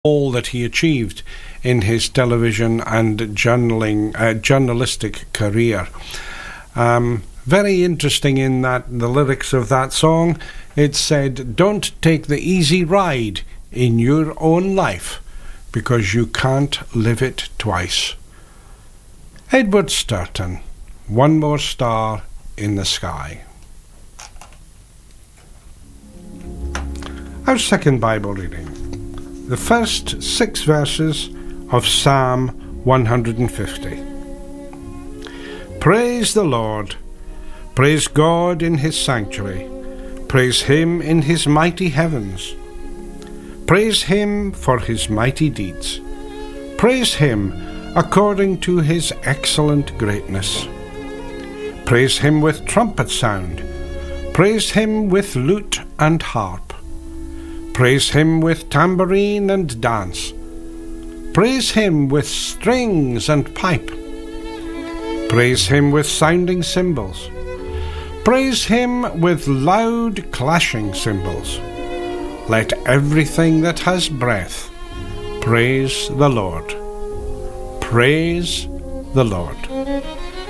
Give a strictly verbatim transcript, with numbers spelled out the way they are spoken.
all that he achieved in his television and journaling, uh, journalistic career. Um, very interesting in that the lyrics of that song, it said, "Don't take the easy ride in your own life, because you can't live it twice." Edward Sturton, One More Star in the Sky. Our second Bible reading, the first six verses of Psalm one hundred fifty. Praise the Lord. Praise God in his sanctuary. Praise him in his mighty heavens. Praise him for his mighty deeds. Praise him according to his excellent greatness. Praise him with trumpet sound. Praise him with lute and harp. Praise him with tambourine and dance. Praise him with strings and pipe. Praise him with sounding cymbals. Praise him with loud clashing cymbals. Let everything that has breath praise the Lord. Praise the Lord.